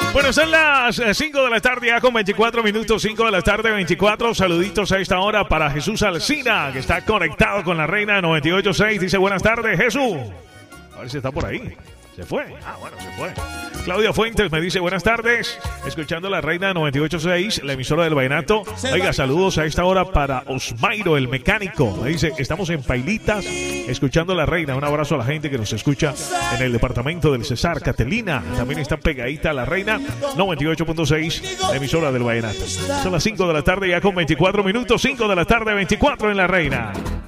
Bueno, son las 5 de la tarde, ya con 24 minutos, 5 de la tarde, 24. Saluditos a esta hora para Jesús Alsina, que está conectado con la Reina 98.6. Dice, buenas tardes, Jesús. A ver si está por ahí. ¿Se fue? Ah, bueno, se fue. Claudia Fuentes me dice, buenas tardes, escuchando la Reina 98.6, la emisora del Vallenato. Oiga, saludos a esta hora para Osmairo, el mecánico. Me dice, estamos en Pailitas, escuchando la Reina. Un abrazo a la gente que nos escucha en el departamento del Cesar. Catalina también está pegadita a la Reina 98.6, la emisora del Vallenato. Son las 5 de la tarde, ya con 24 minutos, 5 de la tarde, 24 en la Reina.